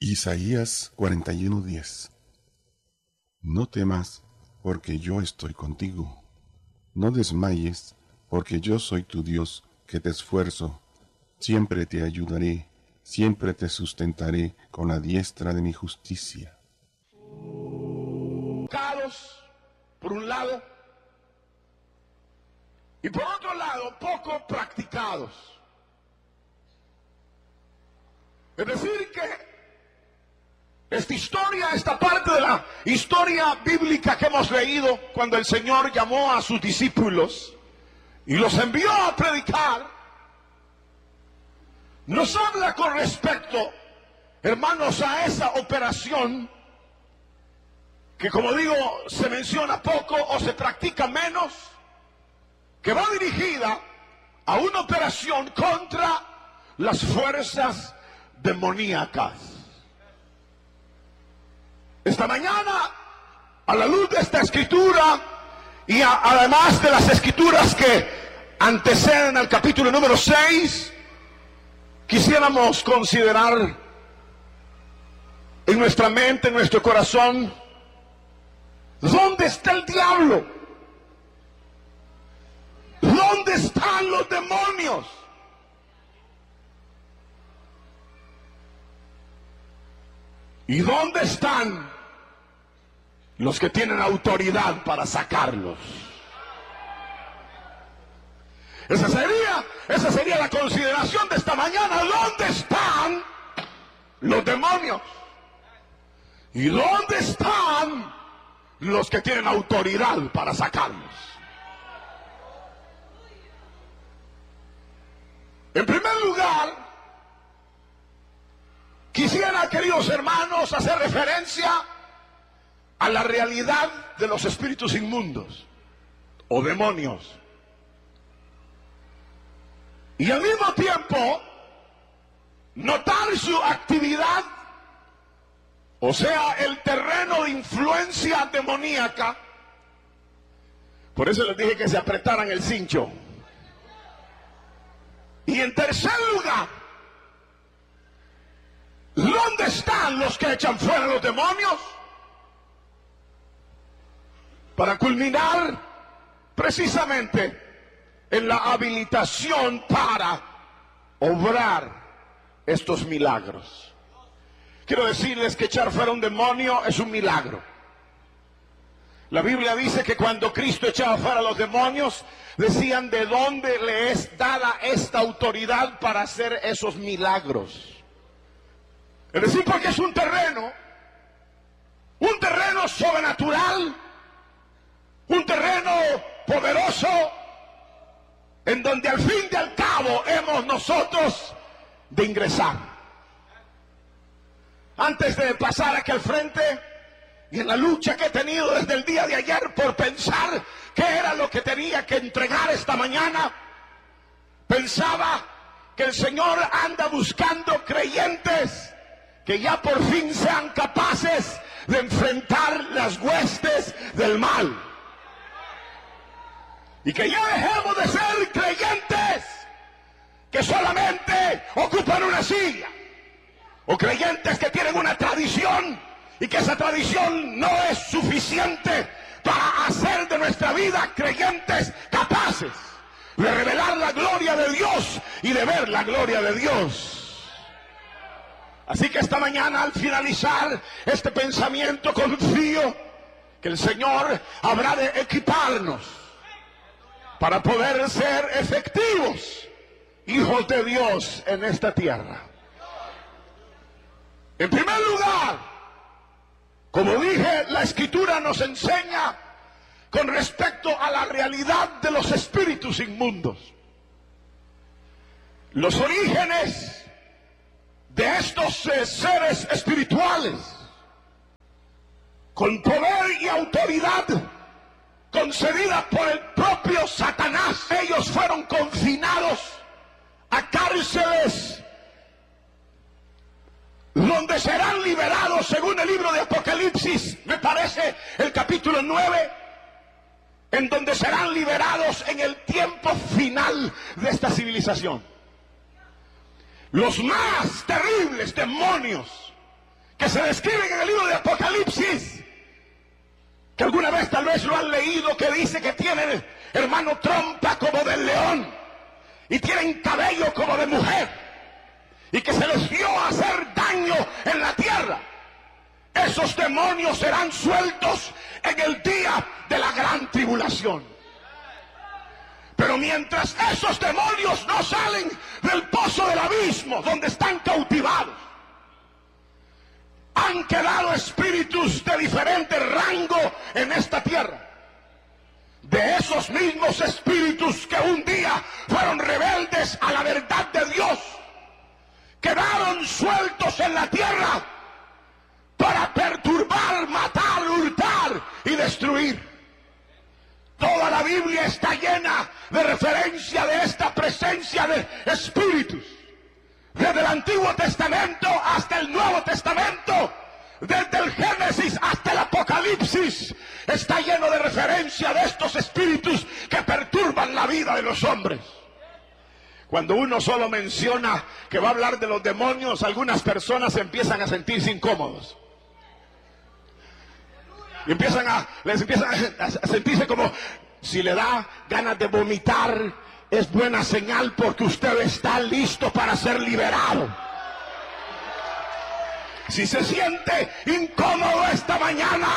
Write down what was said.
Isaías 41:10. No temas, porque yo estoy contigo. No desmayes, porque yo soy tu Dios, que te esfuerzo. Siempre te ayudaré, siempre te sustentaré con la diestra de mi justicia. Por un lado, y por otro lado, poco practicados. Es decir, que esta parte de la historia bíblica que hemos leído, cuando el Señor llamó a sus discípulos y los envió a predicar, nos habla con respecto, hermanos, a esa operación que, como digo, se menciona poco o se practica menos, que va dirigida a una operación contra las fuerzas demoníacas. Esta mañana, a la luz de esta escritura y además de las escrituras que anteceden al capítulo número 6, quisiéramos considerar en nuestra mente, en nuestro corazón, ¿dónde está el diablo? ¿Dónde están los demonios? ¿Y dónde están los que tienen autoridad para sacarlos? Esa sería la consideración de esta mañana. ¿Dónde están los demonios? ¿Y dónde están los que tienen autoridad para sacarlos? En primer lugar, quisiera, queridos hermanos, hacer referencia a la realidad de los espíritus inmundos o demonios. Y al mismo tiempo, notar su actividad, o sea, el terreno de influencia demoníaca. Por eso les dije que se apretaran el cincho. Y en tercer lugar, ¿dónde están los que echan fuera los demonios? Para culminar precisamente en la habilitación para obrar estos milagros. Quiero decirles que echar fuera un demonio es un milagro. La Biblia dice que cuando Cristo echaba fuera a los demonios, decían: ¿de dónde le es dada esta autoridad para hacer esos milagros? Es decir, porque es un terreno sobrenatural, un terreno poderoso, en donde al fin y al cabo hemos nosotros de ingresar. Antes de pasar aquí al frente, y en la lucha que he tenido desde el día de ayer por pensar qué era lo que tenía que entregar esta mañana, pensaba que el Señor anda buscando creyentes que ya por fin sean capaces de enfrentar las huestes del mal. Y que ya dejemos de ser creyentes que solamente ocupan una silla, o creyentes que tienen una tradición y que esa tradición no es suficiente para hacer de nuestra vida creyentes capaces de revelar la gloria de Dios y de ver la gloria de Dios. Así que esta mañana, al finalizar este pensamiento, confío que el Señor habrá de equiparnos para poder ser efectivos hijos de Dios en esta tierra. En primer lugar, como dije, la Escritura nos enseña con respecto a la realidad de los espíritus inmundos. Los orígenes de estos seres espirituales, con poder y autoridad concedida por el propio Satanás, ellos fueron confinados a cárceles donde serán liberados, según el libro de Apocalipsis, me parece el capítulo 9, en donde serán liberados en el tiempo final de esta civilización. Los más terribles demonios que se describen en el libro de Apocalipsis, que alguna vez tal vez lo han leído, que dice que tienen, hermano, trompa como del león y tienen cabello como de mujer, y que se les vio hacer daño en la tierra. Esos demonios serán sueltos en el día de la gran tribulación. Pero mientras esos demonios no salen del pozo del abismo donde están cautivados, han quedado espíritus de diferente rango en esta tierra. De esos mismos espíritus que un día fueron rebeldes a la verdad de Dios, quedaron sueltos en la tierra para perturbar, matar, hurtar y destruir. Toda la Biblia está llena de referencia de esta presencia de espíritus. Desde el Antiguo Testamento hasta el Nuevo Testamento, desde el Génesis hasta el Apocalipsis, está lleno de referencia de estos espíritus que perturban la vida de los hombres. Cuando uno solo menciona que va a hablar de los demonios, algunas personas empiezan a sentirse incómodos. Y les empiezan a sentirse como si le da ganas de vomitar. Es buena señal porque usted está listo para ser liberado. Si se siente incómodo esta mañana,